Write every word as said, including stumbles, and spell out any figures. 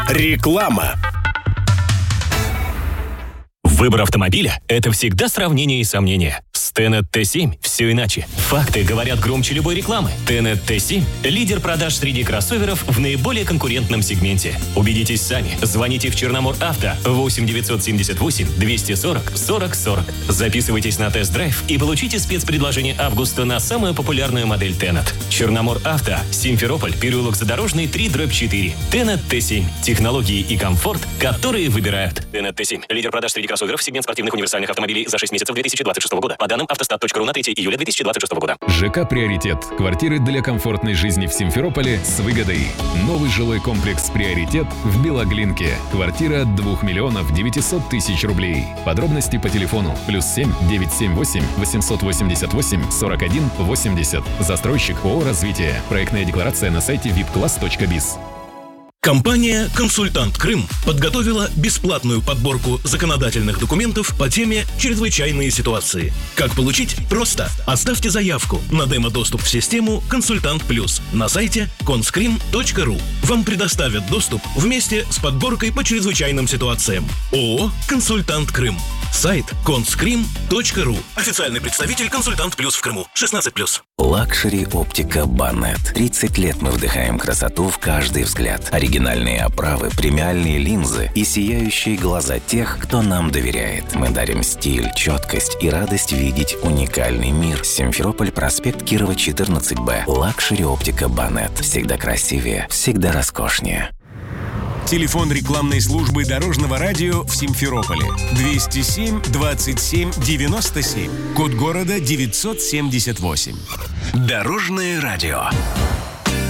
Реклама. Выбор автомобиля – это всегда сравнение и сомнения. С Tenet ти семь все иначе. Факты говорят громче любой рекламы. Tenet ти семь – лидер продаж среди кроссоверов в наиболее конкурентном сегменте. Убедитесь сами. Звоните в Черномор Авто восемь девятьсот семьдесят восемь двести сорок сорок сорок. Записывайтесь на тест-драйв и получите спецпредложение августа на самую популярную модель Tenet. Черномор Авто, Симферополь, переулок Задорожный, три дробь четыре. Tenet ти семь. Технологии и комфорт, которые выбирают. Tenet ти семь – лидер продаж среди кроссоверов в сегмент спортивных универсальных автомобилей за шесть месяцев две тысячи двадцать шестого года. По данным автостат точка ру на третье июля две тысячи двадцать шестого года. ЖК «Приоритет». Квартиры для комфортной жизни в Симферополе с выгодой. Новый жилой комплекс «Приоритет» в Белоглинке. Квартира от двух миллионов девятисот тысяч рублей. Подробности по телефону плюс семь девятьсот семьдесят восемь восемьсот восемьдесят восемь сорок один восемьдесят. Застройщик ООО «Развитие». Проектная декларация на сайте вип класс точка биз. Компания «Консультант Крым» подготовила бесплатную подборку законодательных документов по теме «Чрезвычайные ситуации». Как получить? Просто. Оставьте заявку на демо-доступ в систему «Консультант Плюс» на сайте конскрим точка ру. Вам предоставят доступ вместе с подборкой по чрезвычайным ситуациям. ООО «Консультант Крым». Сайт конскрим точка ру. Официальный представитель «Консультант Плюс» в Крыму. шестнадцать плюс. Лакшери оптика Банет. тридцать лет мы вдыхаем красоту в каждый взгляд. Оригинальные оправы, премиальные линзы и сияющие глаза тех, кто нам доверяет. Мы дарим стиль, четкость и радость видеть уникальный мир. Симферополь, проспект Кирова, четырнадцать бэ. Лакшери оптика Банет. Всегда красивее, всегда роскошнее. Телефон рекламной службы Дорожного радио в Симферополе. двести семь двадцать семь девяносто семь. Код города девятьсот семьдесят восемь. Дорожное радио.